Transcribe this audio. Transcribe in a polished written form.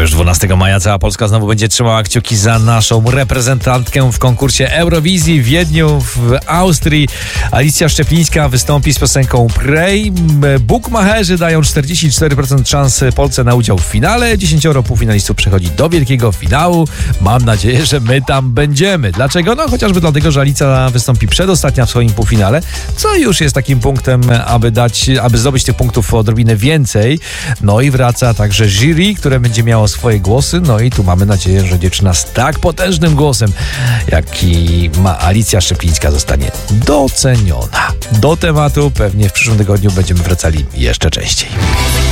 już 12 maja cała Polska znowu będzie trzymała kciuki za naszą reprezentantkę w konkursie Eurowizji w Wiedniu, w Austrii. Alicja Szczeplińska wystąpi z piosenką Pray. Bukmacherzy dają 44% szans Polsce na udział w finale. 10 półfinalistów przechodzi do wielkiego finału. Mam nadzieję, że my tam będziemy. Dlaczego? No chociażby dlatego, że Alicja wystąpi przedostatnia w swoim półfinale, co już jest takim punktem, aby zdobyć tych punktów odrobinę więcej. No i wraca także jury, które będzie miało swoje głosy. No i tu mamy nadzieję, że dziewczyna z tak potężnym głosem, jaki ma Alicja Szczeplińska, zostanie doceniona. Do tematu pewnie w przyszłym tygodniu będziemy wracali jeszcze częściej.